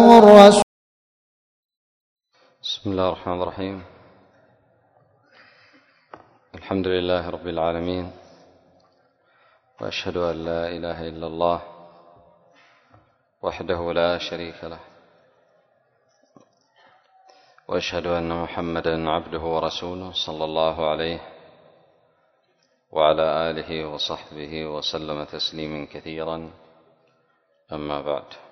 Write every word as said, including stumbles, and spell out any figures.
الرسول. بسم الله الرحمن الرحيم. الحمد لله رب العالمين، وأشهد أن لا إله إلا الله وحده لا شريك له، وأشهد أن محمدًا عبده ورسوله صلى الله عليه وعلى آله وصحبه وسلم تسليما كثيرا. أما بعد،